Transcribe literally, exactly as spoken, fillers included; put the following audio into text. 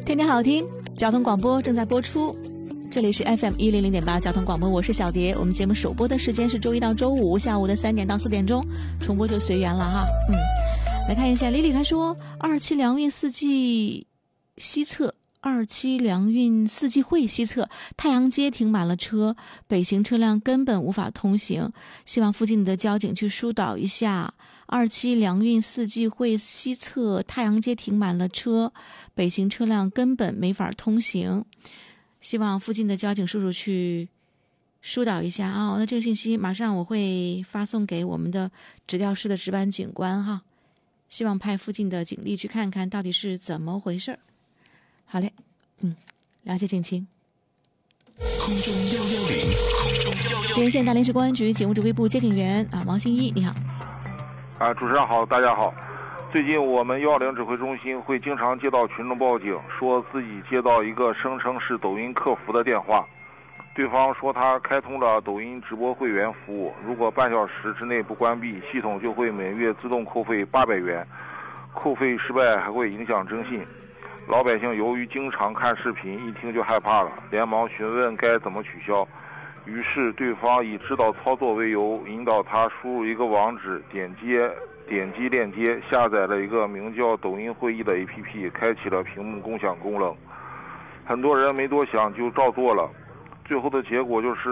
天天好听，交通广播正在播出。这里是 F M 一零零点八交通广播，我是小蝶。我们节目首播的时间是周一到周五下午的三点到四点钟，重播就随缘了哈。嗯，来看一下，李李他说，二期良运四季西侧。二期良运四季汇西侧太阳街停满了车，北行车辆根本无法通行，希望附近的交警去疏导一下。二期良运四季汇西侧太阳街停满了车，北行车辆根本没法通行，希望附近的交警叔叔去疏导一下啊、哦！那这个信息马上我会发送给我们的指调室的值班警官哈，希望派附近的警力去看看到底是怎么回事。好嘞，嗯，了解警情。 空中幺幺零，空中幺幺零。 连线大连市公安局警务指挥部接警员啊，王新一，你好。 啊，主持人好，大家好。最近我们幺幺零指挥中心会经常接到群众报警，说自己接到一个声称是抖音客服的电话，对方说他开通了抖音直播会员服务，如果半小时之内不关闭，系统就会每月自动扣费八百元，扣费失败还会影响征信。老百姓由于经常看视频，一听就害怕了，连忙询问该怎么取消。于是对方以指导操作为由，引导他输入一个网址，点击点击链接，下载了一个名叫抖音会议的 A P P， 开启了屏幕共享功能。很多人没多想就照做了，最后的结果就是